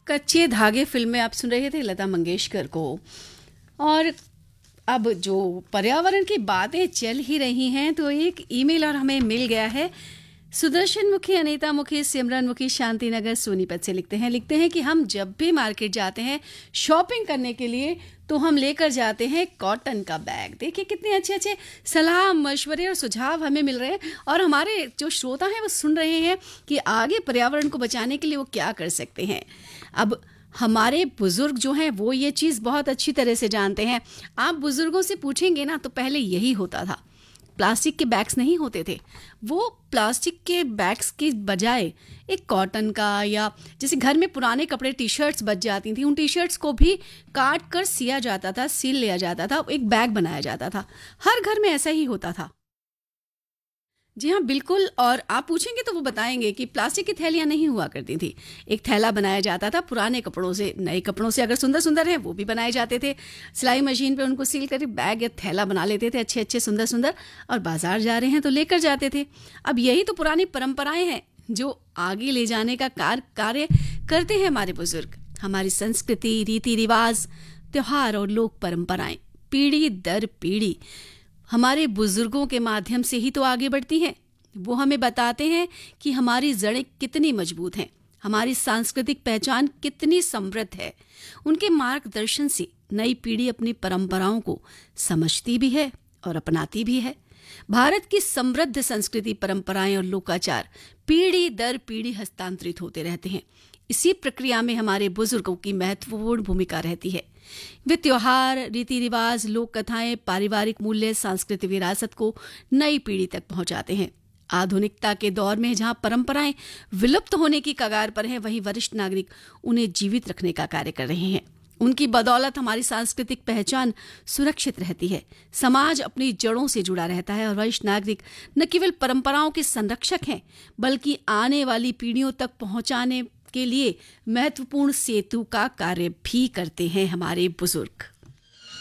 कच्चे धागे फिल्म में आप सुन रहे थे लता मंगेशकर को। और अब जो पर्यावरण की बातें चल ही रही हैं तो एक ईमेल और हमें मिल गया है। सुदर्शन मुखी, अनीता मुखी, सिमरन मुखी शांति नगर सोनीपत से लिखते हैं कि हम जब भी मार्केट जाते हैं शॉपिंग करने के लिए तो हम लेकर जाते हैं कॉटन का बैग। देखिए कितने अच्छे अच्छे सलाह, मशवरे और सुझाव हमें मिल रहे हैं और हमारे जो श्रोता हैं वो सुन रहे हैं कि आगे पर्यावरण को बचाने के लिए वो क्या कर सकते हैं। अब हमारे बुजुर्ग जो हैं वो ये चीज़ बहुत अच्छी तरह से जानते हैं। आप बुजुर्गों से पूछेंगे ना तो पहले यही होता था, प्लास्टिक के बैग्स नहीं होते थे, वो प्लास्टिक के बैग्स के बजाय एक कॉटन का, या जैसे घर में पुराने कपड़े टी शर्ट्स बच जाती थी, उन टी शर्ट्स को भी काट कर सिया जाता था, सिल लिया जाता था, एक बैग बनाया जाता था। हर घर में ऐसा ही होता था। जी हाँ, बिल्कुल। और आप पूछेंगे तो वो बताएंगे कि प्लास्टिक की थैलियाँ नहीं हुआ करती थी, एक थैला बनाया जाता था पुराने कपड़ों से, नए कपड़ों से अगर सुंदर सुंदर हैं वो भी बनाए जाते थे, सिलाई मशीन पे उनको सील कर बैग या थैला बना लेते थे अच्छे अच्छे सुंदर सुंदर, और बाजार जा रहे हैं तो लेकर जाते थे। अब यही तो पुरानी परंपराएं हैं जो आगे ले जाने का कार्य करते हैं हमारे बुजुर्ग। हमारी संस्कृति, रीति रिवाज, त्योहार और लोक परंपराएं पीढ़ी दर पीढ़ी हमारे बुजुर्गों के माध्यम से ही तो आगे बढ़ती हैं। वो हमें बताते हैं कि हमारी जड़ें कितनी मजबूत हैं, हमारी सांस्कृतिक पहचान कितनी समृद्ध है। उनके मार्गदर्शन से नई पीढ़ी अपनी परंपराओं को समझती भी है और अपनाती भी है। भारत की समृद्ध संस्कृति, परंपराएं और लोकाचार पीढ़ी दर पीढ़ी हस्तांतरित होते रहते हैं। इसी प्रक्रिया में हमारे बुजुर्गों की महत्वपूर्ण भूमिका रहती है। वे त्योहार, रीति रिवाज, लोक कथाएं, पारिवारिक मूल्य, सांस्कृतिक विरासत को नई पीढ़ी तक पहुंचाते हैं। आधुनिकता के दौर में जहां परंपराएं विलुप्त होने की कगार पर हैं, वहीं वरिष्ठ नागरिक उन्हें जीवित रखने का कार्य कर रहे हैं। उनकी बदौलत हमारी सांस्कृतिक पहचान सुरक्षित रहती है, समाज अपनी जड़ों से जुड़ा रहता है और वरिष्ठ नागरिक न केवल परंपराओं के संरक्षक हैं बल्कि आने वाली पीढ़ियों तक पहुंचाने के लिए महत्वपूर्ण सेतु का कार्य भी करते हैं हमारे बुजुर्ग।